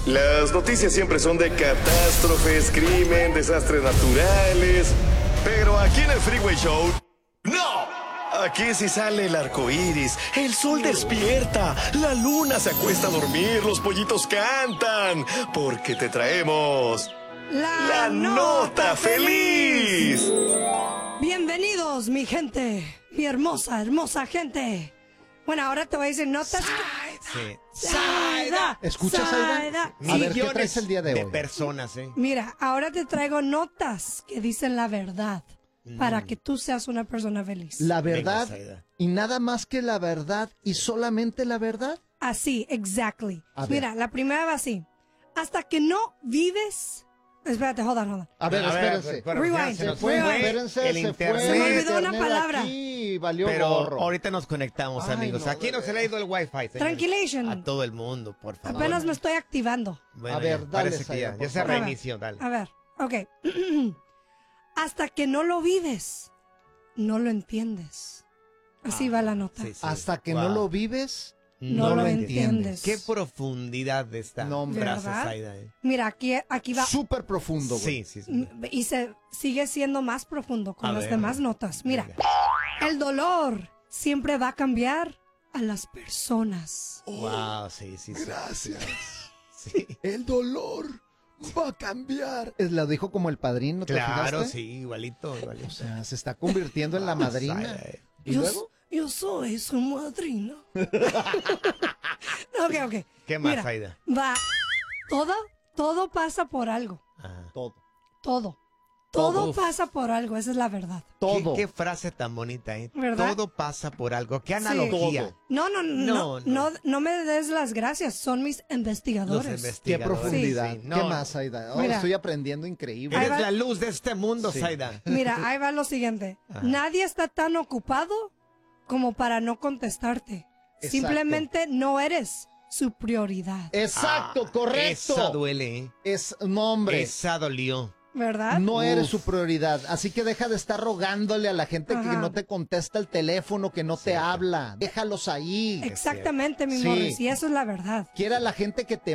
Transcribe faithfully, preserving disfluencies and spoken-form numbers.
Las noticias siempre son de catástrofes, crimen, desastres naturales. Pero aquí en el Freeway Show, ¡no! Aquí sí sale el arco iris, el sol despierta, la luna se acuesta a dormir, los pollitos cantan. Porque te traemos La, la nota feliz. Bienvenidos, mi gente, mi hermosa, hermosa gente. Bueno, ahora te voy a decir notas. Sí. Saida. ¿Escuchas, Saida? A ver, ¿qué traes el día de hoy? De personas, ¿eh? Mira, ahora te traigo notas que dicen la verdad mm. para que tú seas una persona feliz. La verdad. Venga, y nada más que la verdad y solamente la verdad. Así, exactly. A Mira, ver. la primera va así. Hasta que no vives... Espérate, hold on, hold on. A ver, A ver, espérense. pero Rewind, ya se nos Se fue, rewind. espérense, el se internet. fue. Se me olvidó una Internet palabra. Aquí valió Pero gorro. ahorita nos conectamos, Ay, amigos. no, Aquí de no se le ha ido el wifi, señores. Tranquilation. A todo el mundo, por favor. Apenas me estoy activando. Bueno, A ver, ya, dale, parece que Saya, ya, por ya se favor. reinició, dale. A ver, ok. Hasta que no lo vives, no lo entiendes. Así va la nota. Sí, sí. Hasta que Wow. no lo vives, No no, lo lo entiendes. entiendes. Qué profundidad de esta No, hombre. frase, ¿Verdad? Saida, ¿eh? Mira, aquí, aquí va. Súper profundo, güey. Sí, sí, sí. Y se sigue siendo más profundo con A las ver. demás notas. Mira, Venga. el dolor siempre va a cambiar a las personas. Wow, sí, sí, sí. Gracias. Sí. El dolor va a cambiar. Es, lo dijo como el padrino, ¿te Claro, fijaste? sí, igualito, igualito. O sea, se está convirtiendo en la madrina. Saida, eh. ¿Y yo, luego? yo soy su madrina. ok, ok. ¿Qué más, Mira, Saida? va. Todo, todo pasa por algo. Ajá. Todo. Todo. Todo Uf. pasa por algo, esa es la verdad. Todo. ¿Qué, qué frase tan bonita, ¿eh? ¿Verdad? Todo pasa por algo. ¿Qué analogía? Todo. No, no, no, No, no, no. no me des las gracias, son mis Los investigadores. Qué investigadores. profundidad. Sí, ¿Qué no, más, Aida? Oh, Mira. estoy aprendiendo increíble. Ahí Eres va. la luz de este mundo, Sí. Saida. Mira, ahí va lo siguiente. Ajá. Nadie está tan ocupado como para no contestarte. Exacto. Simplemente no eres su prioridad, Exacto, Ah, correcto. Esa duele, ¿eh? Es nombre. Esa dolió. ¿verdad? No eres Uf. su prioridad. Así que deja de estar rogándole a la gente Ajá. que no te contesta el teléfono, que no te Cierto. habla. Déjalos ahí. Exactamente, mi Sí. Morris, y eso es la verdad. Quiera la gente que te